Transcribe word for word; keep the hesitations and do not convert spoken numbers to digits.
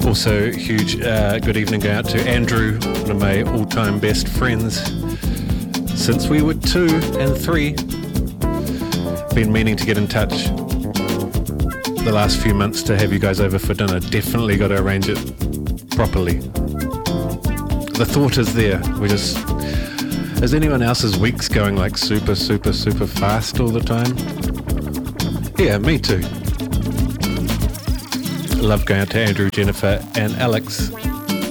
Also, huge uh, good evening going out to Andrew, one of my all-time best friends since we were two and three. Been meaning to get in touch the last few months to have you guys over for dinner. Definitely got to arrange it properly. The thought is there. We just... Is anyone else's weeks going like super, super, super fast all the time? Yeah, me too. Love going out to Andrew, Jennifer and Alex.